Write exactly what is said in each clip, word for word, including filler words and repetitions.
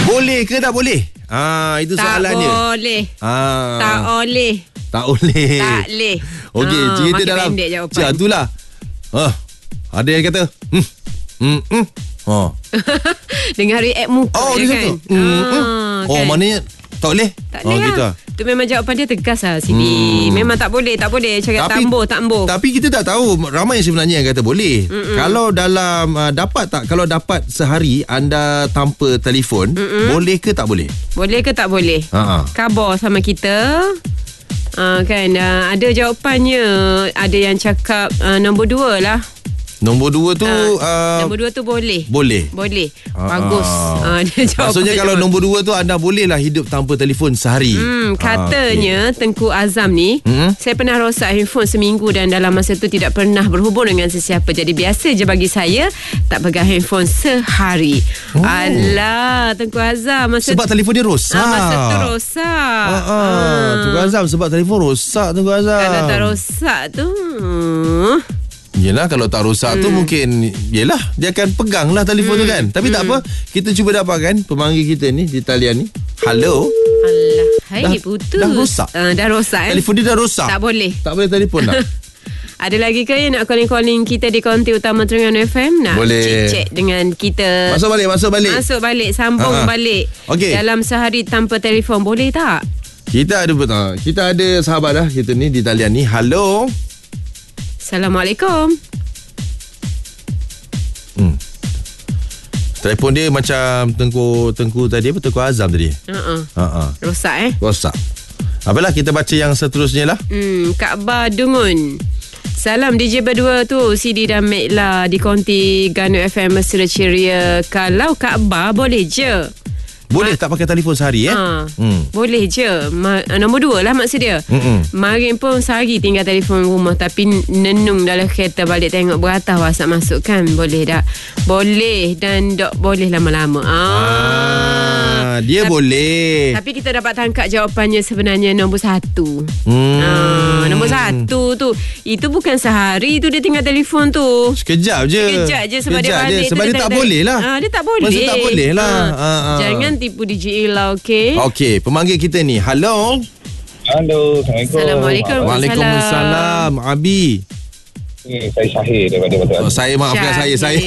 Boleh ke tak boleh? Ah, itu tak soalannya. Tak boleh. Ah. Tak boleh. Tak boleh. Tak boleh. Okey, Ah, cerita makin dalam. pendek jawapan. Cik, itulah. Ah, ada yang kata, hmm, hmm, hmm. Oh. Dengan react muka Oh, dia dia kan. kata, hmm, hmm. Ah, Oh, kan? maknanya tak boleh? Tak Oh, boleh gitu lah. lah. Itu memang jawapan dia tegas lah Sidi. Hmm. Memang tak boleh, tak boleh. Cakap tak ambuh, tak ambuh. Tapi kita tak tahu, ramai sebenarnya yang kata boleh. Mm-mm. Kalau dalam uh, dapat tak, kalau dapat sehari anda tanpa telefon, Mm-mm. boleh ke tak boleh? Boleh ke tak boleh? Ha. Khabar sama kita. Uh, kan uh, ada jawapannya. Ada yang cakap uh, nombor dua lah. Nombor dua tu uh, uh, Nombor dua tu boleh. Boleh. Boleh. Ah. Bagus. Uh, dia jawab. Maksudnya kalau nombor dua tu anda bolehlah hidup tanpa telefon sehari. Hmm, katanya ah, okay. Tengku Azam ni, hmm? saya pernah rosak handphone seminggu dan dalam masa tu tidak pernah berhubung dengan sesiapa. Jadi biasa je bagi saya tak pegang handphone sehari. Oh. Alah, Tengku Azam masa sebab telefon dia rosak. Ah, masa tu rosak. Ah, ah. Ah. Tengku Azam sebab telefon rosak Tengku Azam. Kalau tak rosak tu, hmm. Yelah, kalau tak rosak hmm. tu mungkin yelah dia akan pegang lah telefon hmm. tu kan. Tapi hmm. tak apa, kita cuba dapatkan pemanggil kita ni di talian ni. Halo. Alah, hai dah, putus. Dah rosak. Uh, dah rosak eh. Telefon dia dah rosak. Tak boleh. Tak boleh telefon dah. Ada lagi ke yang nak calling-calling kita di konti utama Terengganu F M? Nak boleh cek dengan kita. Masuk balik, masuk balik. Masuk balik, sambung Ha-ha. balik. Okay. Dalam sehari tanpa telefon boleh tak? Kita ada betul. Kita ada sahabat dah kita ni di talian ni. Halo. Assalamualaikum. Hmm. Telefon dia macam Tengku Tengku tadi apa Tengku Azam tadi. Uh-uh. Uh-uh. Rosak eh? Rosak. Apalah, kita baca yang seterusnya lah. Hmm, Kaabah Dungun. Salam D J berdua tu, Sidi dan Mekla di konti Ganu F M mesra ceria. Kalau Kaabah boleh je. Boleh Ma- tak pakai telefon sehari eh? Ha, hmm. Boleh je. Ma- nombor dua lah maksud dia. Mm-mm. Marin pun sehari tinggal telefon rumah tapi nenung dalam kereta balik tengok beratas WhatsApp masuk kan. Boleh tak? Boleh dan tak boleh lama-lama. Ah, ah Dia tapi, boleh. Tapi kita dapat tangkap jawapannya sebenarnya nombor satu. Hmm. Ah, nombor satu tu. Itu bukan sehari tu dia tinggal telefon tu. Sekejap je. Sekejap je sebab Sekejap dia balik je. Sebab tu dia, dia tak boleh lah. Ah, dia tak boleh. Masa tak boleh lah. Ah. Ah, ah. Jangan tipu D J Ila, okey? Okey, pemanggil kita ni. Halo. Halo, Assalamualaikum. Assalamualaikum. Waalaikumsalam. Abi. Eh, saya Syahir daripada Batu Alam. Oh, saya maafkan saya saya.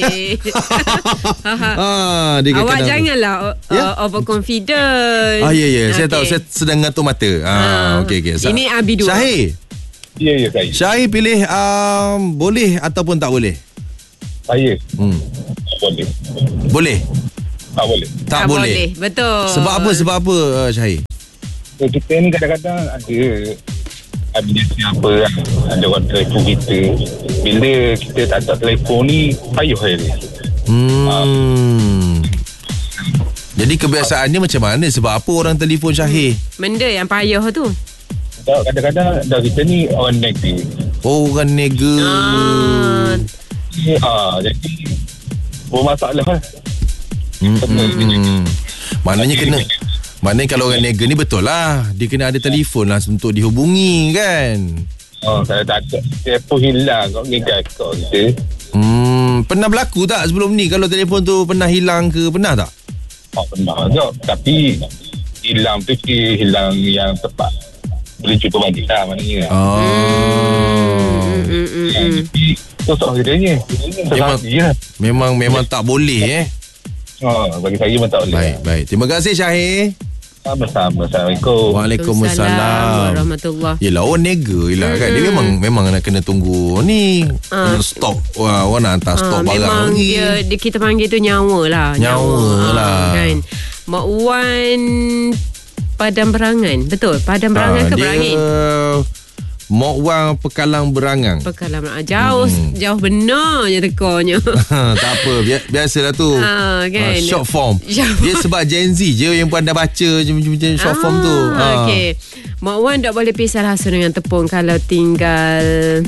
ah, dia awak kadang janganlah uh, yeah? overconfident. Ah ya ya, okay. Saya tahu saya sedang ngatur mata. Ah, ah. okey okey. Ini Abi dua. Syahir. Ya ya saya. Syahir pilih um, boleh ataupun tak boleh? Saya. Hmm. Boleh. Boleh. Tak boleh. Tak, tak boleh. boleh. Betul. Sebab apa? Sebab apa uh, Syahir? So, kita ni kadang-kadang ada emergency apa kan. Ada orang telefon kita. Bila kita tak ada telefon ni, payuh dia. Hmm. Uh. Jadi kebiasaannya macam mana? Sebab apa orang telefon Syahir? Benda yang payuh tu. Kadang-kadang dah kita ni orang nega. Oh, orang nega. Ah. Ah, jadi bermasalah lah. Hmm, hmm, hmm. Maknanya kena Maknanya kalau orang nega ni betul lah, dia kena ada telefon lah untuk dihubungi kan. Oh, kalau tak ada telefon hilang kau nega kau kita. Hmm, pernah berlaku tak sebelum ni kalau telefon tu pernah hilang ke? Pernah tak? Oh, pernah tak. Tapi hilang tu hilang yang tepat. Boleh cuba balik lah maknanya. Oh. Hmm, hmm, hmm, hmm. Itu soal kiranya. Memang, memang, memang tak boleh eh. Oh, bagi saya memang tak boleh. Baik, baik. Terima kasih Syahir. Sama-sama. Assalamualaikum. Waalaikumsalam. Warahmatullahi. Yelah, orang nega yelah hmm. kan. Dia memang memang nak kena tunggu ni uh. stok. Wah, orang nak hantar stok uh, barang memang lagi. Dia, dia kita panggil tu nyawa lah. Nyawa, nyawa lah. Kan. Mak Wan Padang Berangan. Betul? Padang Berangan uh, ke Berangin? Mok Wang Pekalang Berangang. Pekalang Berangang. Jauh hmm. jauh benar je tekornya. Tak apa, bi- biasalah tu. Ha, kan? Uh, short form. Dia sebab Gen Z je yang pandai baca macam-macam short ah, form tu. Ha. Okey. Mak Wan tak boleh pisah rasa dengan tepung kalau tinggal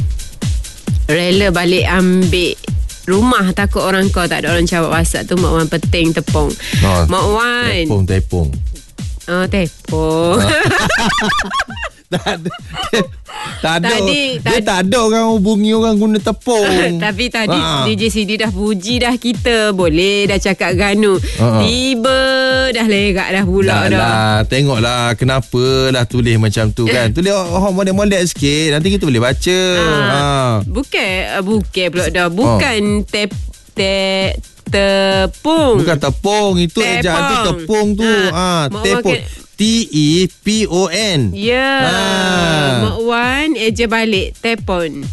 rela balik ambil rumah takut orang kau tak ada orang jawab WhatsApp tu. Mak Wan peting tepung. Oh, Mak Wan. Tepung, tepung. Oh, tepung. Tak ada. Tak ada. Tadi- Dia tadi- tak ada orang hubungi orang guna tepung. Tapi tadi Ha. D J C D dah puji dah kita. Boleh dah cakap Ganu. Ha. Tiba dah lerak dah pula Dah dah. lah. Tengoklah kenapa lah tulis macam tu kan. Tulis oh, molek-molek sikit. Nanti kita boleh baca. Ha. Bukan uh, bukan pula dah. Bukan tep te tepung. Bukan tepung. Itu Tepung. ejaan tu tepung tu. Ha. Ha. Mak Tepung. makan- T E P O N. Ya. Ah. Mak Wan eja balik tepon.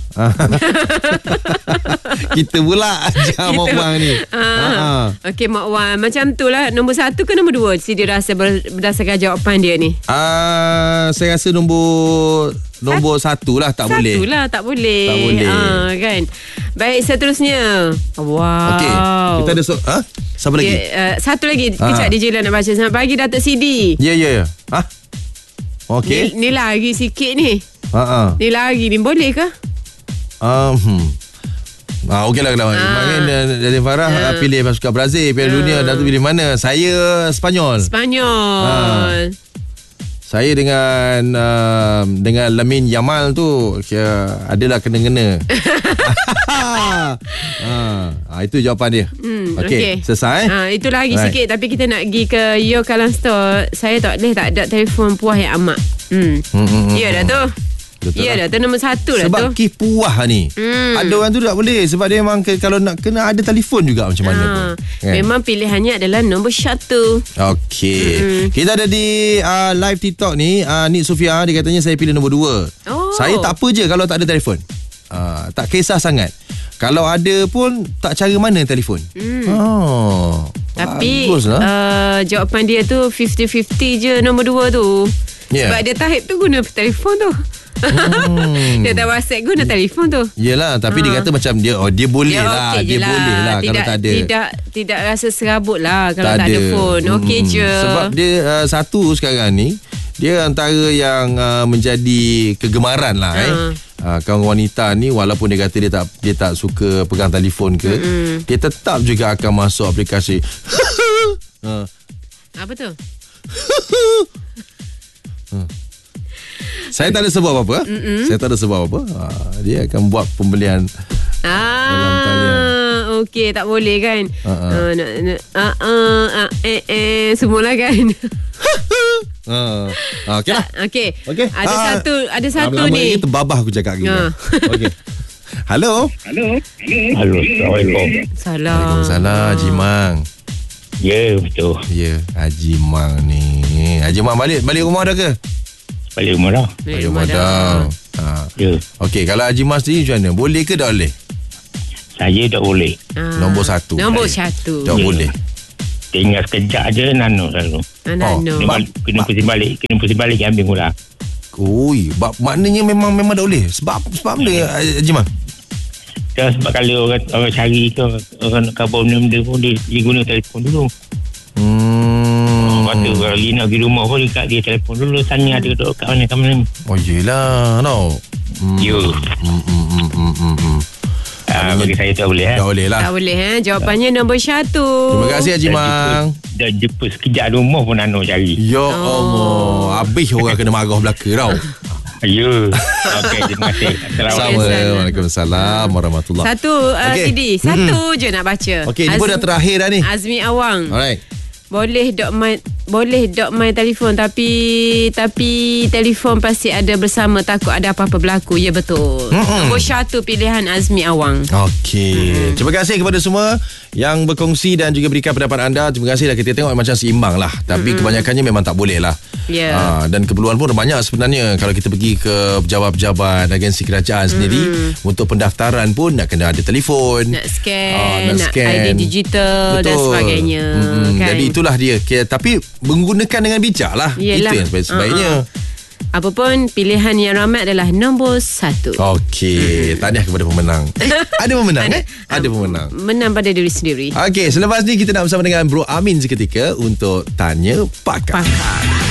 Kita pula ajar Mak Wang ni. Ah. Okey Mak Wan, macam tu lah. Nombor satu ke nombor dua? Si dia rasa ber- berdasarkan jawapan dia ni. Ah, saya rasa nombor nombor satu lah tak Satu boleh. lah tak boleh. Tak boleh. Ah, kan. Baik, seterusnya. Wow. Okey, kita ada so ha? Siapa lagi? Okay, uh, satu lagi. Ah. Kejap D J lah nak baca. Selamat pagi Datuk C D. Ya ya ya. Ha? Okey. Ni, ni lagi sikit ni. Ha ah. Ni lagi ni boleh ke? Um, hmm. Ah, okey lah kalau Makin dari Farah ah. pilih pasukan Brazil, Piala Dunia, Datuk pilih mana? Saya Spanyol. Spanyol. Saya dengan uh, dengan Lamine Yamal tu kira adalah kena-kena. ha. ha, itu jawapan dia. Hmm, Okey, okey. selesai. Ha, itu lagi Right. sikit. Tapi kita nak pergi ke Yo Kallang Store. Saya tak boleh tak ada telefon puas yang amat. Hmm. Hmm, hmm, hmm, Ya dah tu. Betul Ya lah. dah tu nombor satu dah Sebab tu. kif puah ni. Hmm. Ada orang tu tak boleh sebab dia memang ke, kalau nak kena ada telefon juga macam mana Ha, pun. Kan? memang pilihannya adalah nombor satu. Okey. Mm-mm. Kita ada di uh, live TikTok ni, uh, Nik Sofia dia katanya saya pilih nombor dua. Oh. Saya tak apa je kalau tak ada telefon. Uh, tak kisah sangat. Kalau ada pun tak cara mana telefon. Hmm. Oh. Tapi baguslah. uh, jawapan dia tu fifty-fifty je nombor dua tu. Yeah. Sebab dia tahap tu guna telefon tu. Hmm. Dia tak WhatsApp guna telefon tu. Yelah, tapi dia Ha. kata macam dia oh dia boleh Dia lah, okey je dia boleh lah tidak, kalau tak ada. Tidak tidak rasa serabut lah kalau tak, ada phone. Okey Mm-mm. je. Sebab dia uh, satu sekarang ni dia antara yang uh, menjadi kegemaran lah Ha. eh. Uh, kawan wanita ni walaupun dia kata dia tak dia tak suka pegang telefon ke, Mm-mm. dia tetap juga akan masuk aplikasi. uh. Apa tu? Saya tak ada sebab apa-apa. Mm-mm. Saya tak ada sebab apa. Uh, dia akan buat pembelian dalam talian. Ah, okey, tak boleh kan? Ha-ha. Uh, nak, nak, uh, uh, uh, eh, eh, semualah kan? Uh, uh, okey lah. Okey. Okey. Ada Ah, satu, ada satu lama-lama ni. ni terbabah aku cakap gini. Ah. Okey. Halo. Halo, Assalamualaikum. Salah. Waalaikumsalam Haji Mang. Ya, betul. Ya, Haji Mang ni. Haji Mang balik balik rumah dah ke? Balik rumah dah. Balik Balik rumah rumah dah. dah. Ha. Ya, Okey, kalau Haji Mang sendiri macam mana? Boleh ke tak boleh? saya tak boleh. Ah, Nombor satu. Nombor Saya. satu. Tak Ya. boleh. Tinggal sekejap je nano selalu. Anak Oh, no. Kena, balik, kena pusing balik, kena pusing balik ambil mula. Ui, bak, maknanya memang memang tak boleh. Sebab sebab apa dia Haji Mang? So, sebab kalau orang, orang cari ke orang nak khabar benda-benda pun dia, dia guna telefon dulu. Hmm. Lepas tu kalau dia nak pergi rumah pun dia, kat dia telefon dulu tanya ada duduk kat mana kat mana. Oh yelah, tau. Hmm. Ya. Hmm, hmm, hmm, hmm, hmm, hmm. Ah, bagi saya tak boleh eh. Tak boleh lah. Tak boleh eh. Jawapannya nombor satu. Terima kasih Haji Dah Mang. jumpa- Dah jumpa sekejap rumah pun nano cari. Ya Oh. Allah. Habis orang kena marah belaka tau. Ya. Okey, terima kasih. Assalamualaikum. Sama. Waalaikumsalam warahmatullahi. Satu uh, Okey. C D. Satu je nak baca. Okey, ni pun dah terakhir dah ni. Azmi Awang. Alright. Boleh dok main boleh dok main telefon tapi tapi telefon pasti ada bersama takut ada apa-apa berlaku. Ya betul. Mm-mm. Nombor satu pilihan Azmi Awang. Okey. Hmm. Terima kasih kepada semua yang berkongsi dan juga berikan pendapat anda. Terima kasih lah. Kita tengok macam seimbang lah. Tapi hmm. kebanyakannya memang tak boleh lah. Ya. Ha, dan keperluan pun banyak sebenarnya. Kalau kita pergi ke pejabat-pejabat agensi kerajaan hmm. sendiri, untuk pendaftaran pun nak kena ada telefon. Nak scan, Ah, nak nak scan. I D digital dan Betul. sebagainya. Mm-mm. Kan? Jadi itulah dia. Okay, tapi menggunakan dengan bijak lah. Yelah. Itu yang sebaik-sebaiknya. Uh-uh. Apapun pilihan yang ramai adalah nombor satu. Okey, tahniah kepada pemenang. Eh, ada pemenang eh? Ada pemenang. Menang pada diri sendiri. Okey, selepas ni kita nak bersama dengan Bro Amin seketika untuk Tanya Pakar. Pakar.